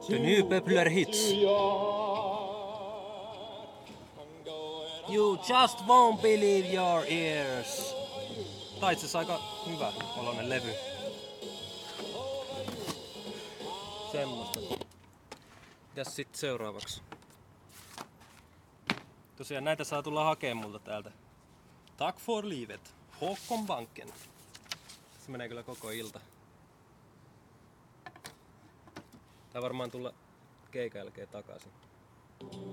The new popular hits. You just won't believe your ears. Tää itse asiassa aika hyvä oloinen levy. Semmosta. Mitäs sit seuraavaksi? Tosiaan näitä saa tulla hakee multa täältä. Tack for livet. Håkon Banken. Se menee kyllä koko ilta. Tää varmaan tulla keikan jälkeen takaisin.